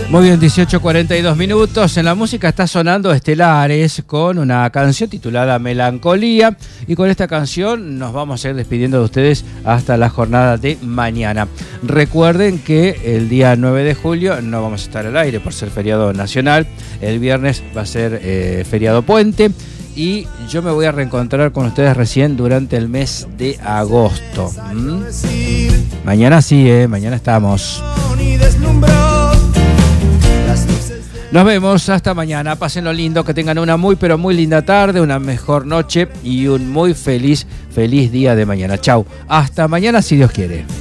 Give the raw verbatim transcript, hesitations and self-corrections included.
Muy bien, dieciocho cuarenta y dos minutos. En la música está sonando Estelares con una canción titulada Melancolía. Y con esta canción nos vamos a ir despidiendo de ustedes hasta la jornada de mañana. Recuerden que el día nueve de julio no vamos a estar al aire por ser feriado nacional. El viernes va a ser eh, feriado puente. Y yo me voy a reencontrar con ustedes recién durante el mes de agosto. ¿Mm? Mañana sí, ¿eh? Mañana estamos. Nos vemos hasta mañana. Pásenlo lindo, que tengan una muy pero muy linda tarde, una mejor noche y un muy feliz, feliz día de mañana. Chau. Hasta mañana si Dios quiere.